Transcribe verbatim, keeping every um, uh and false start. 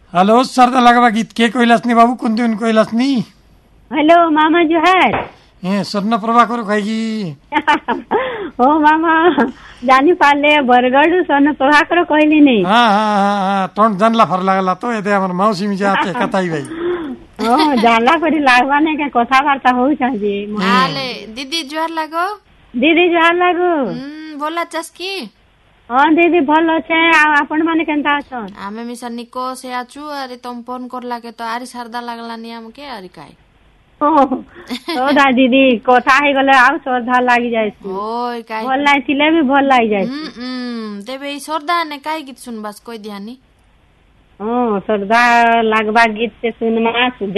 hello सरदा लगवा गीत के कैलाशनी बाबू कुन दिन कैलाशनी हेलो मामा जुहार ए स्वर्ण प्रभाकर खैगी हो मामा जानी पाले बरगड स्वर्ण प्रभाकर कहली नहीं हाँ हाँ हाँ हाँ टोंट जानला फर लागला तो एते हमर मौसी मिजे आते कताई भाई हो जानला पड़ी लागवा ने के कथा वार्ता हो चाहिए आले दीदी जुहार लागो दीदी जुहार लागो हम्म बोला चस्की हाँ दीदी भल अच्छे आपण माने केनता अछन आमे मिसा निको से आचु अरे तुम फोन करला के तो आरी सरदा लागलानी हमके अरे काय ओदा दीदी कथा हे गले आउ श्रद्धा लागि जाय ओय काय भल लागिले भी भल लागि जाय हम्म हम्म देबे ई सरदा ने काय गीत सुनबास कोई ध्यानी ओ श्रद्धा लागबा गीत से सुनमा